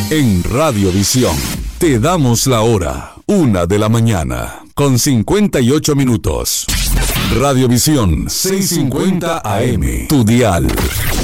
En Radiovisión te damos la hora, 1:00 con 58 minutos. Radiovisión 650 AM, tu dial.